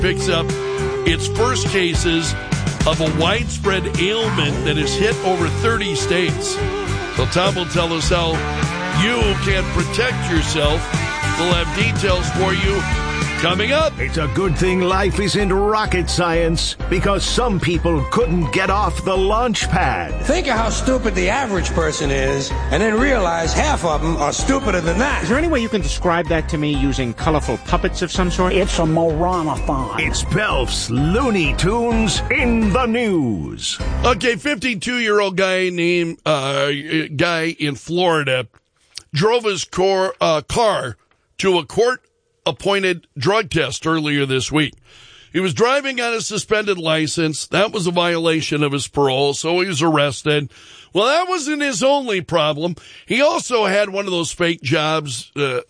picks up its first cases of a widespread ailment that has hit over 30 states. So Tom will tell us how you can protect yourself. We'll have details for you coming up. It's a good thing life isn't rocket science, because some people couldn't get off the launch pad. Think of how stupid the average person is, and then realize half of them are stupider than that. Is there any way you can describe that to me using colorful puppets of some sort? It's a moranathon. It's Belf's Looney Tunes in the news. Okay, 52-year-old guy named guy in Florida drove his car to a court-appointed drug test earlier this week. He was driving on a suspended license. That was a violation of his parole, so he was arrested. Well, that wasn't his only problem. He also had one of those fake jobs with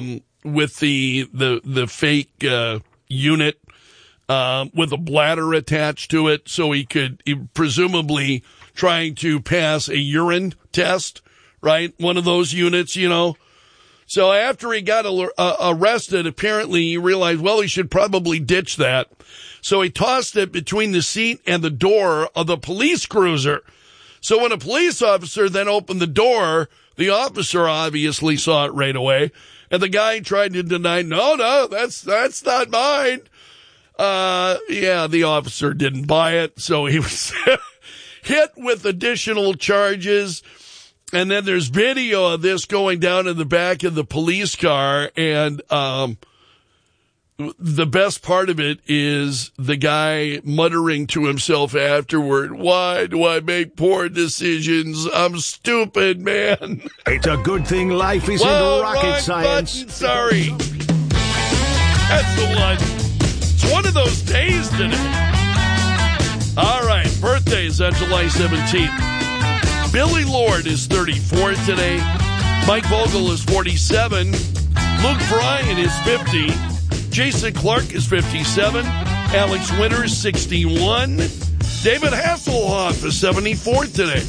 the fake unit with a bladder attached to it, so he presumably trying to pass a urine test, right? One of those units, you know. So after he got arrested, apparently he realized, well, he should probably ditch that. So he tossed it between the seat and the door of the police cruiser. So when a police officer then opened the door, the officer obviously saw it right away. And the guy tried to deny, no, that's not mine. The officer didn't buy it. So he was hit with additional charges. And then there's video of this going down in the back of the police car. And the best part of it is the guy muttering to himself afterward, why do I make poor decisions? I'm stupid, man. It's a good thing life isn't rocket science. Button, sorry. That's the one. It's one of those days today. All right, birthdays on July 17th. Billy Lord is 34 today. Mike Vogel is 47. Luke Bryan is 50. Jason Clark is 57. Alex Winters, 61. David Hasselhoff is 74 today.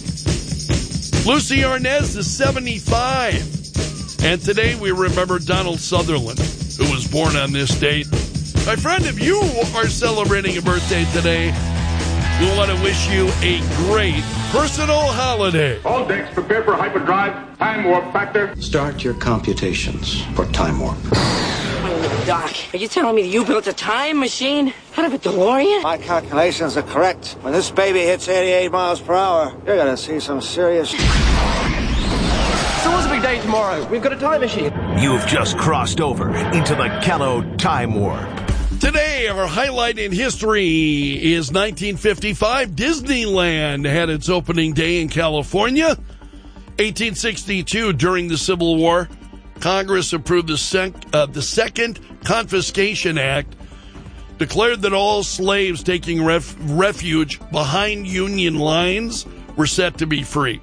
Lucy Arnaz is 75. And today we remember Donald Sutherland, who was born on this date. My friend, if you are celebrating a birthday today, we want to wish you a great personal holiday. All decks prepare for hyperdrive. Time warp factor. Start your computations for time warp. Doc, are you telling me that you built a time machine out of a DeLorean? My calculations are correct. When this baby hits 88 miles per hour, you're going to see some serious... So what's the big day tomorrow? We've got a time machine. You've just crossed over into the Kello Time Warp. Today, our highlight in history is 1955. Disneyland had its opening day in California. 1862, during the Civil War, Congress approved the Second Confiscation Act, declared that all slaves taking refuge behind Union lines were set to be free.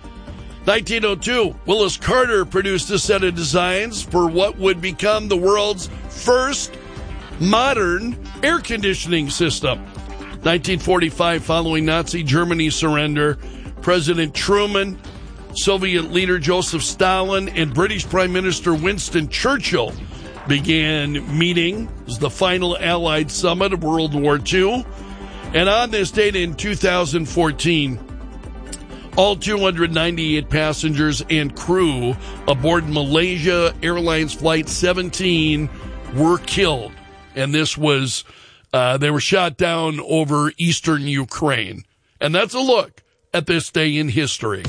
1902, Willis Carter produced a set of designs for what would become the world's first modern air conditioning system. 1945, following Nazi Germany's surrender, President Truman, Soviet leader Joseph Stalin, and British Prime Minister Winston Churchill began meeting. It was the final Allied summit of World War II. And on this date in 2014, all 298 passengers and crew aboard Malaysia Airlines Flight 17 were killed. And this was, they were shot down over eastern Ukraine. And that's a look at this day in history.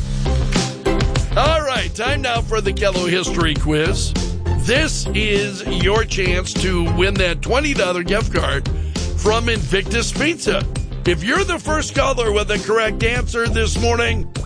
All right, time now for the Kello History Quiz. This is your chance to win that $20 gift card from Invictus Pizza. If you're the first caller with the correct answer this morning,